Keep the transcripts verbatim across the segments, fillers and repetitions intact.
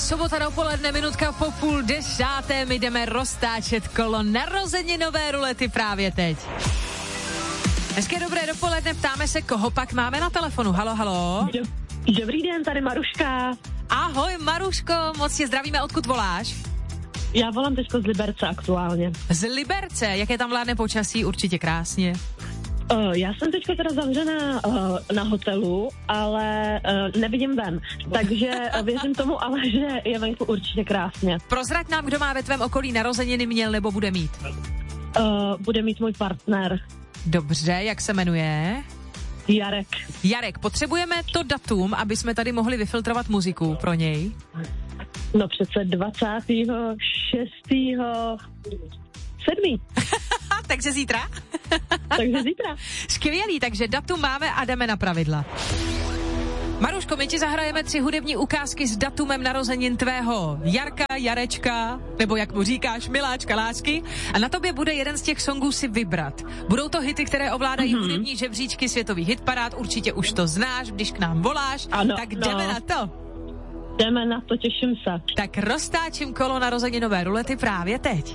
sobota dopoledne, minutka po půl desáté, my jdeme roztáčet kolo narozeninové rulety právě teď. Hezké dobré dopoledne, ptáme se, koho pak máme na telefonu. Halo, halo. Dobrý den, tady Maruška. Ahoj Maruško, moc tě zdravíme, odkud voláš? Já volám teďko z Liberce aktuálně. Z Liberce, jaké tam vládne počasí? Určitě krásně. Uh, já jsem teďko teda zavřená uh, na hotelu, ale uh, nevidím ven, takže uh, věřím tomu, ale že je venku určitě krásně. Prozrať nám, kdo má ve tvém okolí narozeniny, měl nebo bude mít. Uh, bude mít můj partner. Dobře, jak se jmenuje? Jarek. Jarek, potřebujeme to datum, aby jsme tady mohli vyfiltrovat muziku pro něj. No přece dvacátého šestého sedmý Takže zítra? Takže zítra. Skvělý, takže datum máme a jdeme na pravidla. Maruško, my ti zahrajeme tři hudební ukázky s datumem narozenin tvého Jarka, Jarečka, nebo jak mu říkáš, miláčka, lásky. A na tobě bude jeden z těch songů si vybrat. Budou to hity, které ovládají mm-hmm. hudební žebříčky světových hitparád, určitě už to znáš, když k nám voláš, ano, tak no. jdeme na to. Jdeme na to, těším se. Tak roztáčím kolo narozeninové rulety právě teď.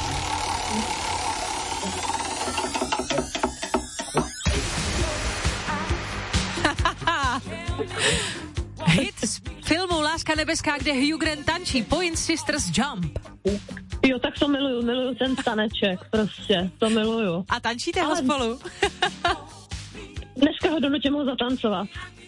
Hit z filmu Láska nebeská, kde Hugh Grant tančí, Point Sisters Jump. Jo, tak to miluju, miluju ten taneček, prostě, to miluju. A tančíte Ale... ho spolu? Dneska ho donutím ho zatancovat.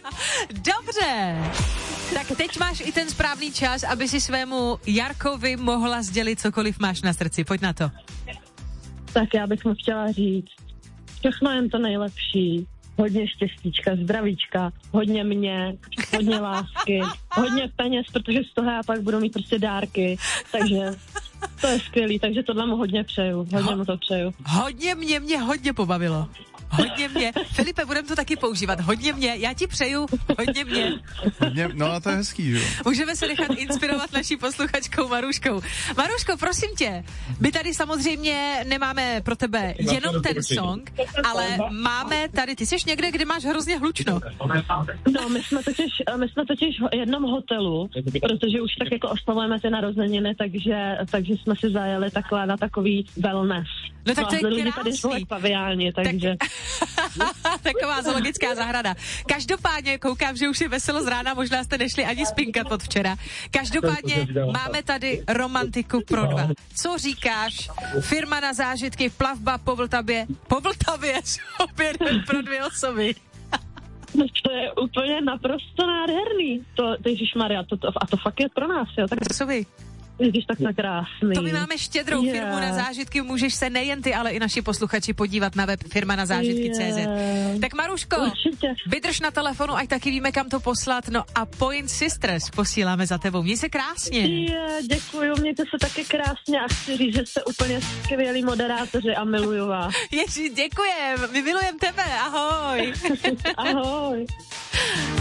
Dobře. Tak teď máš i ten správný čas, aby si svému Jarkovi mohla sdělit cokoliv máš na srdci. Pojď na to. Tak já bych mu chtěla říct, všechno jen to nejlepší. Hodně štěstíčka, zdravíčka, hodně mě, hodně lásky, hodně peněz, protože z toho já pak budu mít prostě dárky, takže to je skvělý, takže tohle mu hodně přeju, hodně Ho- mu to přeju. Hodně mě, mě hodně pobavilo. Hodně mě. Filipe, budeme to taky používat. Hodně mě. Já ti přeju hodně mě. Hodně, no a to je hezký, že jo? Můžeme se nechat inspirovat naší posluchačkou Maruškou. Maruško, prosím tě, my tady samozřejmě nemáme pro tebe jenom ten song, ale máme tady, ty jsi někde, kde máš hrozně hlučno. No, my jsme totiž, my jsme totiž v jednom hotelu, protože už tak jako oslavujeme ty narozeniny, takže, takže jsme si zajeli takhle na takový wellness. No tak to je lidi tady jsou jak paviáni, takže... Tak... Taková zoologická zahrada. Každopádně koukám, že už je veselo z rána, možná jste nešli ani spinkat od včera. Každopádně máme tady romantiku pro dva. Co říkáš? Firma na zážitky, plavba po Vltavě. Po Vltavě opět pro dvě osoby. No to je úplně naprosto nádherný. To, ježišmarja, to, to, a to fakt je pro nás, jo. Tak co vy? Ježiš, tak to krásný. To my máme štědrou yeah. firmu na zážitky, můžeš se nejen ty, ale i naši posluchači podívat na web firma na zážitky tečka cé zet. Yeah. Tak Maruško, určitě. Vydrž na telefonu, ať taky víme, kam to poslat. No a Point Sisters posíláme za tebou. Měj se krásně. Yeah, děkuju, mějte se taky krásně a chci říct, že jste úplně skvělí moderátoři a miluju vás. Ježi, děkujem, my milujeme tebe, ahoj. Ahoj.